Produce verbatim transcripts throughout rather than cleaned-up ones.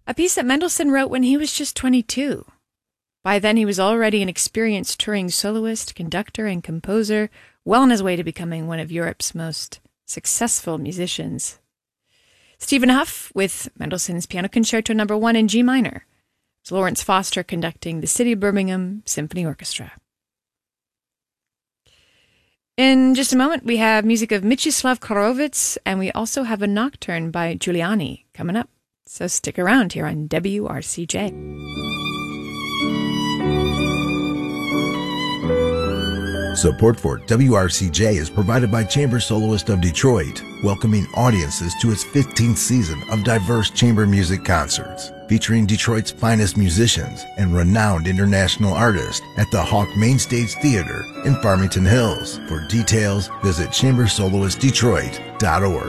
a piece that Mendelssohn wrote when he was just twenty-two. By then, he was already an experienced touring soloist, conductor, and composer, well on his way to becoming one of Europe's most successful musicians. Stephen Hough with Mendelssohn's Piano Concerto Number One in G minor. It's Lawrence Foster conducting the City of Birmingham Symphony Orchestra. In just a moment, we have music of Mieczyslaw Korowicz, and we also have a nocturne by Giuliani coming up. So stick around here on W R C J. Support for W R C J is provided by Chamber Soloist of Detroit, welcoming audiences to its fifteenth season of diverse chamber music concerts, featuring Detroit's finest musicians and renowned international artists at the Hawk Mainstage Theater in Farmington Hills. For details, visit chamber soloist detroit dot org.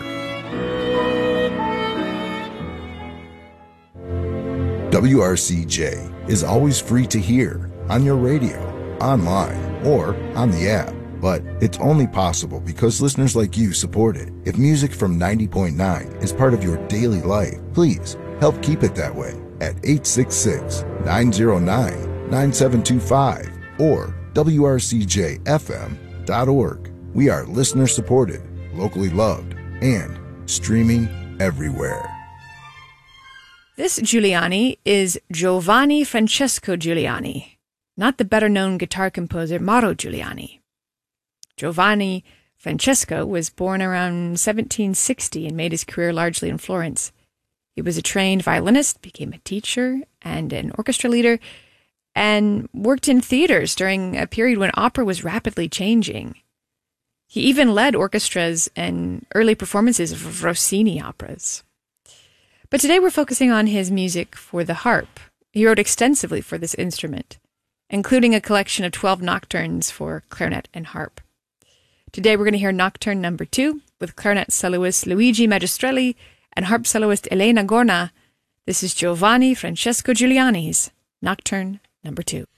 W R C J is always free to hear on your radio, online, or on the app, but it's only possible because listeners like you support it. If music from ninety point nine is part of your daily life, please help keep it that way at eight six six, nine zero nine, nine seven two five or W R C J F M dot org. We are listener supported, locally loved, and streaming everywhere. This Giuliani is Giovanni Francesco Giuliani, not the better-known guitar composer Mauro Giuliani. Giovanni Francesco was born around seventeen sixty and made his career largely in Florence. He was a trained violinist, became a teacher and an orchestra leader, and worked in theaters during a period when opera was rapidly changing. He even led orchestras and early performances of Rossini operas. But today we're focusing on his music for the harp. He wrote extensively for this instrument, including a collection of twelve nocturnes for clarinet and harp. Today we're going to hear Nocturne Number Two with clarinet soloist Luigi Magistrelli and harp soloist Elena Gorna. This is Giovanni Francesco Giuliani's Nocturne Number Two.